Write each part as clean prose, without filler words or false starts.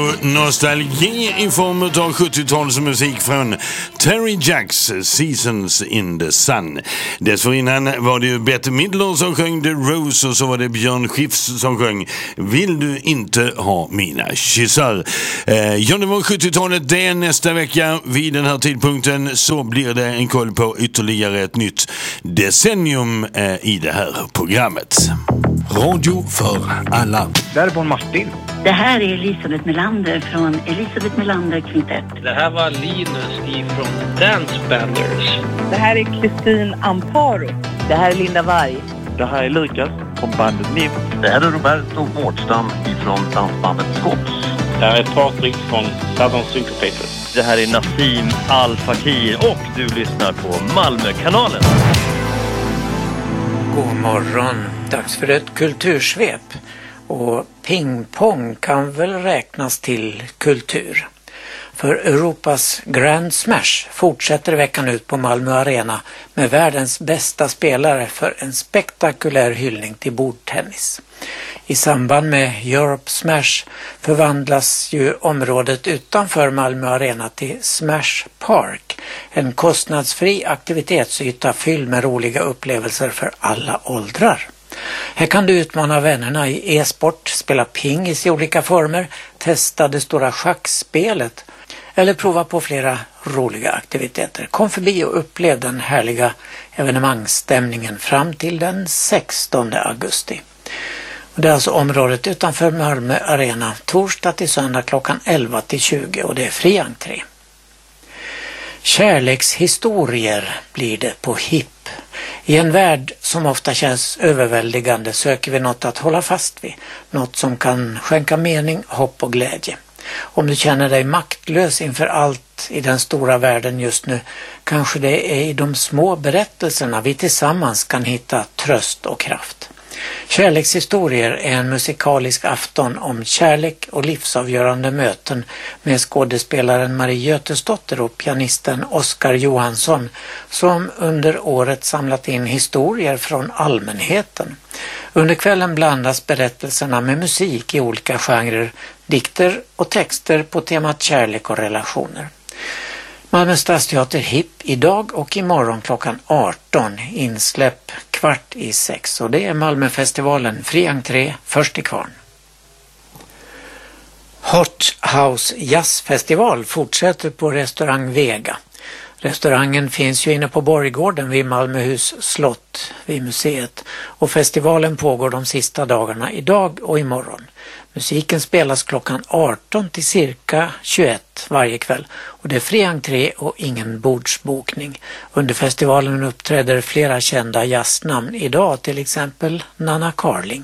Nostalgi i form av 70-talsmusik från Terry Jacks Seasons in the Sun. Dessförinnan var det ju Bette Midler som sjöng The Rose, och så var det Björn Skifs som sjöng Vill du inte ha mina kyssar. Ja, det var 70-talet. Det är nästa vecka vid den här tidpunkten så blir det en koll på ytterligare ett nytt decennium i det här programmet. Radio för alla. Där är Bon Martin. Det här är Elisabeth Melander från Elisabeth Melander Quintett. Det här var Linus ifrån Dance Banders. Det här är Kristin Amparo. Det här är Linda Varg. Det här är Lukas från bandet NIM. Det här är Roberto Mårtstam ifrån dansbandet Skops. Det här är Patrik från Southern Syncopated. Det här är Nassim Al Fakir och du lyssnar på Malmökanalen. God morgon, dags för ett kultursvep. Och pingpong kan väl räknas till kultur. För Europas Grand Smash fortsätter veckan ut på Malmö Arena med världens bästa spelare för en spektakulär hyllning till bordtennis. I samband med Europe Smash förvandlas ju området utanför Malmö Arena till Smash Park, en kostnadsfri aktivitetsyta fylld med roliga upplevelser för alla åldrar. Här kan du utmana vännerna i e-sport, spela pingis i olika former, testa det stora schackspelet eller prova på flera roliga aktiviteter. Kom förbi och upplev den härliga evenemangsstämningen fram till den 16 augusti. Det är alltså området utanför Malmö Arena, torsdag till söndag klockan 11 till 20 och det är fri entré. Kärlekshistorier blir det på HIP. I en värld som ofta känns överväldigande söker vi något att hålla fast vid. Något som kan skänka mening, hopp och glädje. Om du känner dig maktlös inför allt i den stora världen just nu, kanske det är i de små berättelserna vi tillsammans kan hitta tröst och kraft. Kärlekshistorier är en musikalisk afton om kärlek och livsavgörande möten med skådespelaren Marie Götesdotter och pianisten Oskar Johansson som under året samlat in historier från allmänheten. Under kvällen blandas berättelserna med musik i olika genrer, dikter och texter på temat kärlek och relationer. Malmö Stadsteater HIP idag och imorgon klockan 18, insläpp 5:15 och det är Malmöfestivalen, fri entré, först i kvarn. Hot House Jazzfestival fortsätter på restaurang Vega. Restaurangen finns ju inne på Borggården vid Malmöhus slott vid museet och festivalen pågår de sista dagarna idag och imorgon. Musiken spelas klockan 18 till cirka 21 varje kväll och det är fri entré och ingen bordsbokning. Under festivalen uppträder flera kända jazznamn idag, till exempel Nanna Carling.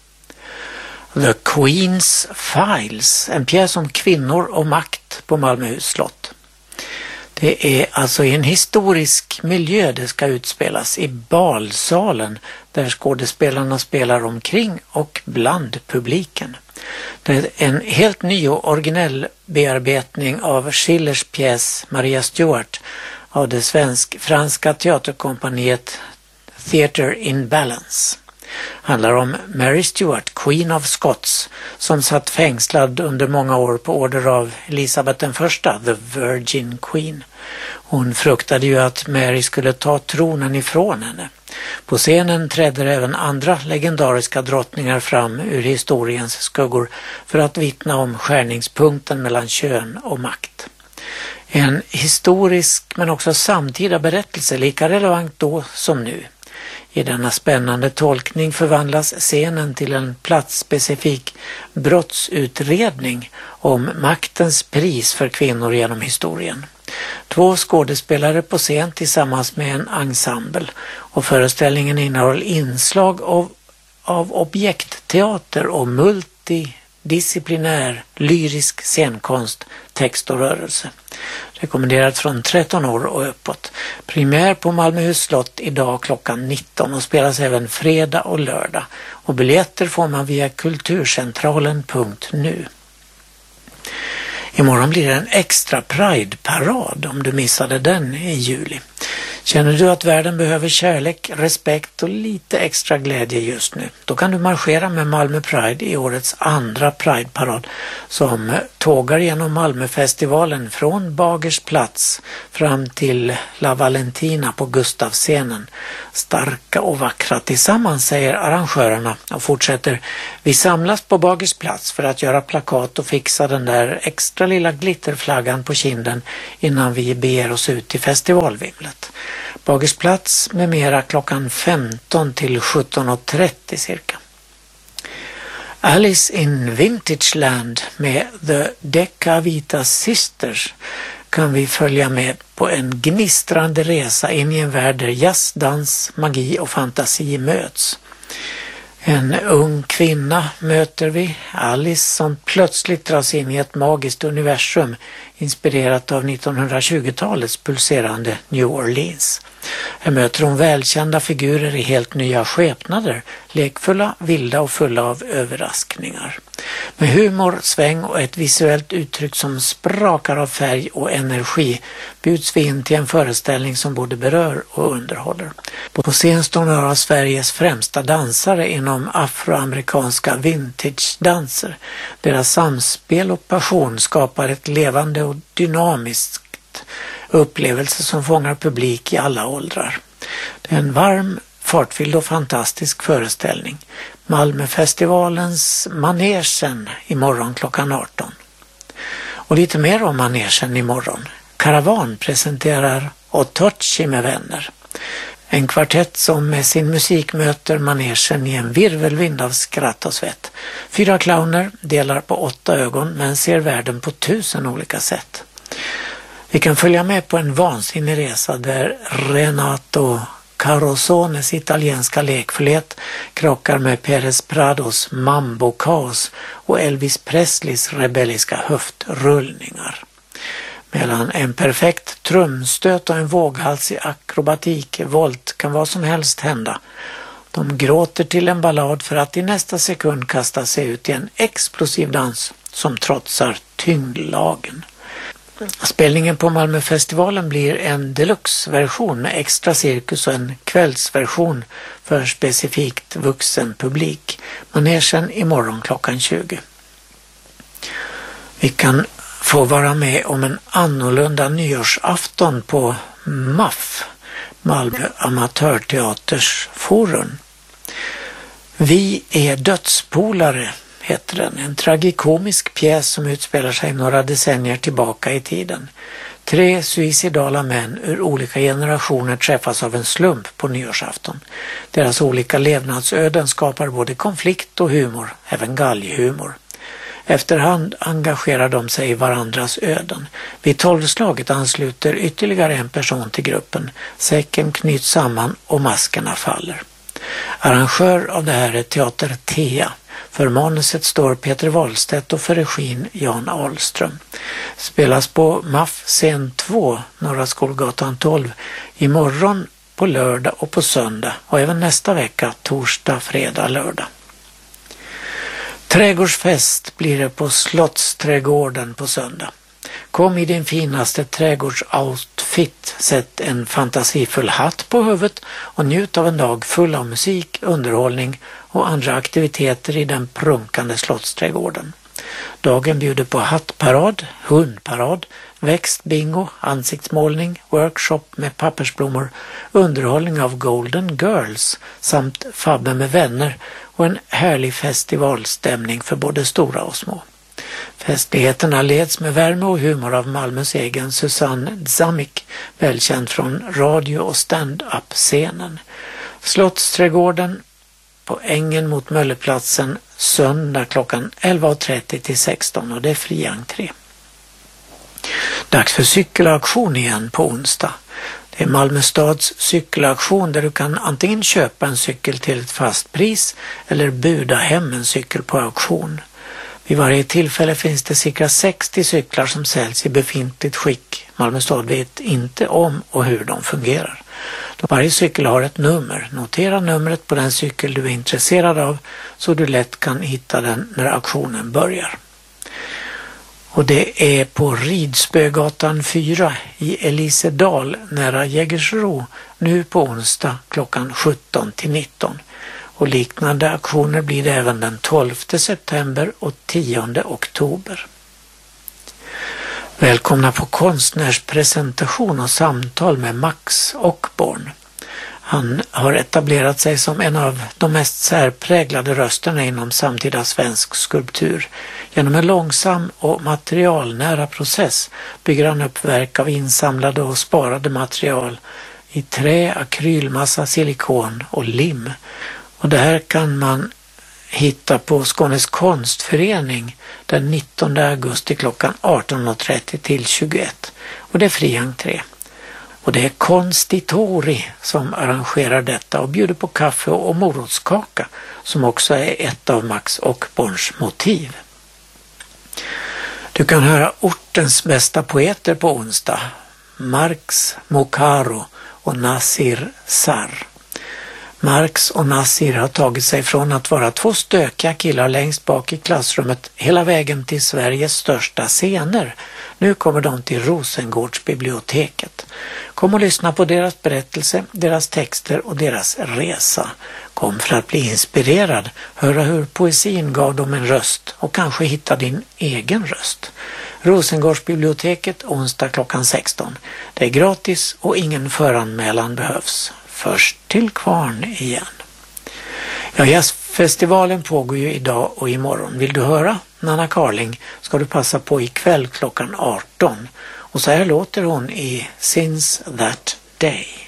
The Queen's Files, en pjäs om kvinnor och makt på Malmöhus slott. Det är alltså i en historisk miljö det ska utspelas, i balsalen där skådespelarna spelar omkring och bland publiken. Det är en helt ny och originell bearbetning av Schillers pjäs Maria Stuart av det svensk-franska teaterkompaniet Theatre in Balance. Handlar om Mary Stuart, Queen of Scots, som satt fängslad under många år på order av Elisabeth I, the Virgin Queen. Hon fruktade ju att Mary skulle ta tronen ifrån henne. På scenen trädde även andra legendariska drottningar fram ur historiens skuggor för att vittna om skärningspunkten mellan kön och makt. En historisk men också samtida berättelse, lika relevant då som nu. I denna spännande tolkning förvandlas scenen till en platsspecifik brottsutredning om maktens pris för kvinnor genom historien. 2 skådespelare på scen tillsammans med en ensemble och föreställningen innehåller inslag av objektteater och multidisciplinär lyrisk scenkonst, text och rörelse. Rekommenderat från 13 år och uppåt. Premiär på Malmöhus slott idag klockan 19 och spelas även fredag och lördag. Och biljetter får man via kulturcentralen.nu. Imorgon blir det en extra Pride-parad om du missade den i juli. Känner du att världen behöver kärlek, respekt och lite extra glädje just nu? Då kan du marschera med Malmö Pride i årets andra Pride-parad som tågar genom Malmöfestivalen från Bagers plats fram till La Valentina på Gustavscenen. Starka och vackra tillsammans, säger arrangörerna och fortsätter. Vi samlas på Bagers plats för att göra plakat och fixa den där extra lilla glitterflaggan på kinden innan vi beger oss ut till festivalvimlet. Bagers plats med mera klockan 15 till 17.30 cirka. Alice in Vintageland med The Decca Vita Sisters kan vi följa med på en gnistrande resa in i en värld där jazz, dans, magi och fantasi möts. En ung kvinna möter vi, Alice, som plötsligt dras in i ett magiskt universum inspirerat av 1920-talets pulserande New Orleans. Här möter hon välkända figurer i helt nya skepnader, lekfulla, vilda och fulla av överraskningar. Med humor, sväng och ett visuellt uttryck som sprakar av färg och energi bjuds vi in till en föreställning som både berör och underhåller. På scen står några av Sveriges främsta dansare inom afroamerikanska vintage-danser. Deras samspel och passion skapar ett levande och dynamiskt upplevelse som fångar publik i alla åldrar. Det är en varm, fartfylld och fantastisk föreställning. Malmöfestivalens Manegen imorgon klockan 18. Och lite mer om Manegen imorgon. Karavan presenterar Otochi med vänner. En kvartett som med sin musik möter Manegen i en virvelvind av skratt och svett. 4 clowner delar på 8 ögon men ser världen på 1000 olika sätt. Vi kan följa med på en vansinnig resa där Renato Carosones italienska lekfullhet krockar med Perez Prados mambo-kaos och Elvis Presleys rebelliska höftrullningar. Mellan en perfekt trumstöt och en våghalsig akrobatik, volt, kan vad som helst hända. De gråter till en ballad för att i nästa sekund kasta sig ut i en explosiv dans som trotsar tyngdlagen. Spelningen på Malmöfestivalen blir en deluxe-version med extra cirkus och en kvällsversion för specifikt vuxen publik. Manegen imorgon klockan 20. Vi kan få vara med om en annorlunda nyårsafton på MAF, Malmö Amatörteaters forum. Vi är dödspolare heter den. En tragikomisk pjäs som utspelar sig några decennier tillbaka i tiden. 3 suicidala män ur olika generationer träffas av en slump på nyårsafton. Deras olika levnadsöden skapar både konflikt och humor, även galghumor. Efterhand engagerar de sig i varandras öden. Vid 12-slaget ansluter ytterligare en person till gruppen. Säcken knyts samman och maskerna faller. Arrangör av det här är Teater Thea. För manuset står Peter Wahlstedt och för regin Jan Ahlström. Spelas på MAF scen 2, Norra Skolgatan 12, imorgon på lördag och på söndag och även nästa vecka, torsdag, fredag, lördag. Trädgårdsfest blir det på Slottsträdgården på söndag. Kom i din finaste trädgårdsoutfit, sätt en fantasifull hatt på huvudet och njut av en dag full av musik, underhållning och andra aktiviteter i den prunkande Slottsträdgården. Dagen bjuder på hattparad, hundparad, växtbingo, ansiktsmålning, workshop med pappersblommor, underhållning av Golden Girls samt fabbe med vänner och en härlig festivalstämning för både stora och små. Festligheterna leds med värme och humor av Malmös egen Susanne Zamik, välkänd från radio- och stand-up-scenen. Slottsträdgården på ängen mot Mölleplatsen söndag klockan 11.30 till 16 och det är fri entré. Dags för cykelaktion igen på onsdag. Det är Malmö stads cykelaktion där du kan antingen köpa en cykel till ett fast pris eller buda hem en cykel på auktion. Vid varje tillfälle finns det cirka 60 cyklar som säljs i befintligt skick. Malmö stad vet inte om och hur de fungerar. Varje cykel har ett nummer. Notera numret på den cykel du är intresserad av så du lätt kan hitta den när auktionen börjar. Och det är på Ridsbögatan 4 i Elisedal nära Jägersro nu på onsdag klockan 17-19. Och liknande aktioner blir det även den 12 september och 10 oktober. Välkomna på konstnärspresentation och samtal med Max Ockborn. Han har etablerat sig som en av de mest särpräglade rösterna inom samtida svensk skulptur. Genom en långsam och materialnära process bygger han upp verk av insamlade och sparade material i trä, akrylmassa, silikon och lim. Och det här kan man hitta på Skånes konstförening den 19 augusti klockan 18.30 till 21. Och det är fri entré. Och det är Konstitori som arrangerar detta och bjuder på kaffe och morotskaka som också är ett av Max Ockborns motiv. Du kan höra ortens bästa poeter på onsdag. Marx Mokaro och Nasir Sarr. Marx och Nasir har tagit sig från att vara två stökiga killar längst bak i klassrummet hela vägen till Sveriges största scener. Nu kommer de till Rosengårdsbiblioteket. Kom och lyssna på deras berättelse, deras texter och deras resa. Kom för att bli inspirerad, höra hur poesin gav dem en röst och kanske hitta din egen röst. Rosengårdsbiblioteket onsdag klockan 16. Det är gratis och ingen föranmälan behövs. Först till kvarn igen. Ja, jazzfestivalen pågår ju idag och imorgon. Vill du höra Nanna Carling ska du passa på ikväll klockan 18. Och så här låter hon i Since That Day.